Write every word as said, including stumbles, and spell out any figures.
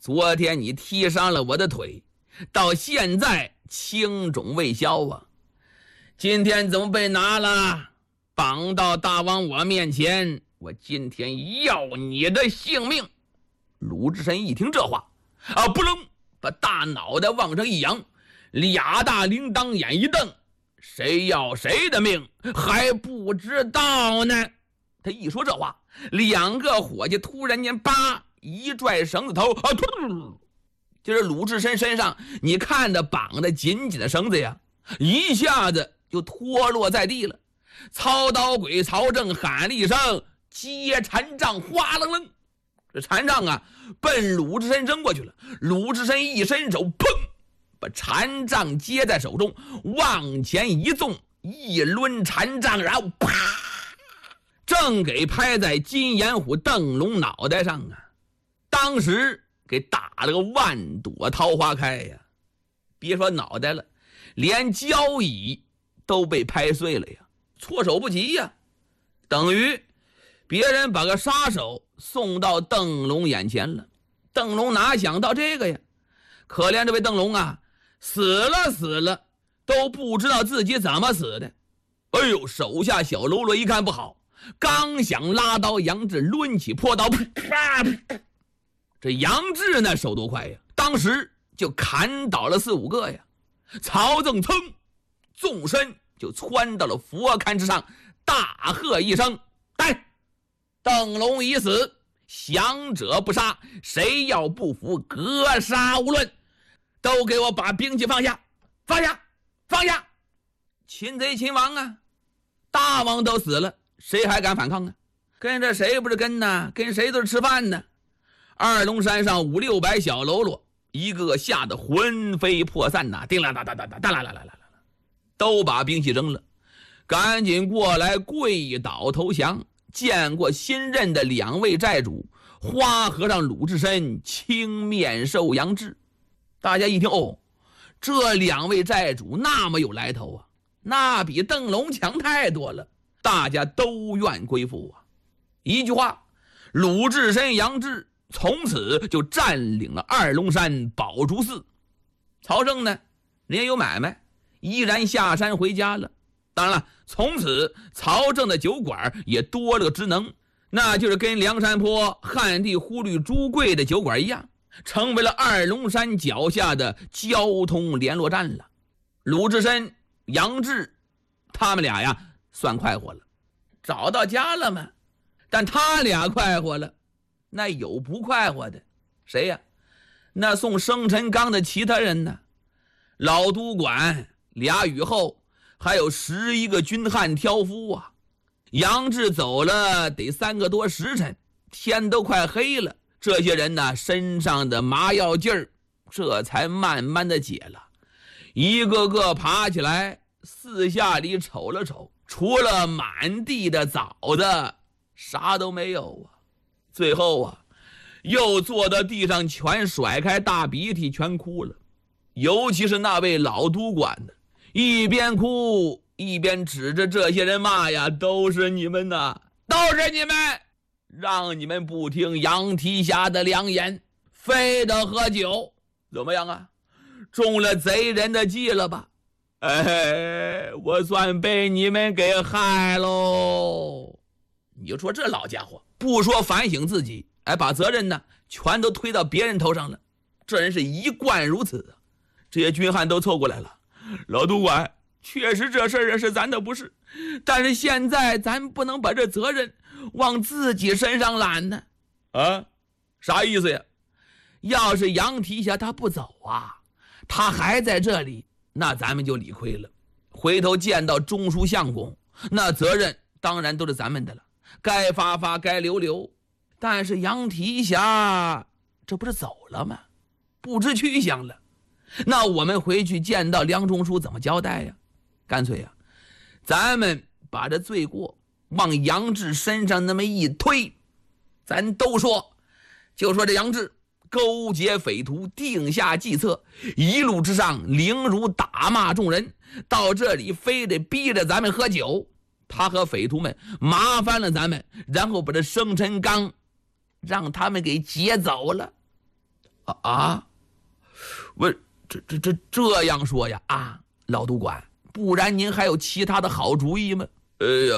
昨天你踢伤了我的腿，到现在青肿未消啊，今天怎么被拿了，绑到大王我面前，我今天要你的性命。鲁智深一听这话啊，扑棱把大脑袋往上一扬，俩大铃铛眼一瞪，谁要谁的命还不知道呢。他一说这话，两个伙计突然间叭一拽绳子头啊，突就是鲁智深身上你看的绑的紧紧的绳子呀，一下子就脱落在地了。操刀鬼曹正喊了一声接禅杖，哗楞楞，这禅杖啊奔鲁智深扔过去了。鲁智深一伸手，砰，把禅杖接在手中，往前一纵，一抡禅杖，然后啪，正给拍在金眼虎邓龙脑袋上啊！当时给打了个万朵桃花开呀！别说脑袋了，连交椅都被拍碎了呀！措手不及呀！等于别人把个杀手送到邓龙眼前了，邓龙哪想到这个呀？可怜这位邓龙啊，死了死了都不知道自己怎么死的。哎呦，手下小喽啰一看不好，刚想拉刀，杨志抡起破刀，啪！这杨志呢手多快呀，当时就砍倒了四五个呀。曹正噌纵身就窜到了佛龛之上，大喝一声：“来！邓龙已死，降者不杀，谁要不服，格杀无论！都给我把兵器放下，放下，放下！擒贼擒王啊！大王都死了，谁还敢反抗啊？跟着谁不是跟呢？跟谁都是吃饭呢。”二龙山上五六百小喽啰，一个个吓得魂飞魄散呐，叮啦哒哒哒哒哒啦啦啦啦，都把兵器扔了，赶紧过来跪倒投降。见过新任的两位寨主，花和尚鲁智深青面兽杨志。大家一听，哦，这两位寨主那么有来头啊，那比邓龙强太多了，大家都愿归附啊。一句话，鲁智深杨志从此就占领了二龙山宝珠寺。曹正呢，人家有买卖，依然下山回家了。当然了，从此曹正的酒馆也多了个职能，那就是跟梁山泊汉地呼律朱贵的酒馆一样，成为了二龙山脚下的交通联络站了。鲁智深、杨志他们俩呀算快活了，找到家了吗？但他俩快活了，那有不快活的？谁呀？那送生辰纲的其他人呢？老都管、俩雨后，还有十一个军汉挑夫啊。杨志走了得三个多时辰，天都快黑了，这些人呢身上的麻药劲儿这才慢慢的解了。一个个爬起来，四下里瞅了瞅，除了满地的枣子，啥都没有啊。最后啊，又坐到地上，全甩开大鼻涕，全哭了。尤其是那位老都管的，一边哭一边指着这些人骂呀：“都是你们呐，都是你们，让你们不听杨提辖的良言，非得喝酒，怎么样啊？中了贼人的计了吧？哎，我算被你们给害喽！”你就说这老家伙不说反省自己，哎，把责任呢全都推到别人头上了。这人是一贯如此。这些军汉都凑过来了，老都管，确实这事儿是咱的不是，但是现在咱不能把这责任往自己身上揽呢。啊，啥意思呀？要是杨提辖他不走啊，他还在这里，那咱们就理亏了。回头见到中书相公，那责任当然都是咱们的了，该发发该留留。但是杨提辖这不是走了吗？不知去向了。那我们回去见到梁中书怎么交代呀？干脆呀，咱们把这罪过往杨志身上那么一推，咱都说，就说这杨志勾结匪徒，定下计策，一路之上凌辱打骂众人，到这里非得逼着咱们喝酒，他和匪徒们麻烦了咱们，然后把这生辰纲让他们给劫走了。 啊啊！我这这这这样说呀啊，老督管，不然您还有其他的好主意吗？哎呀，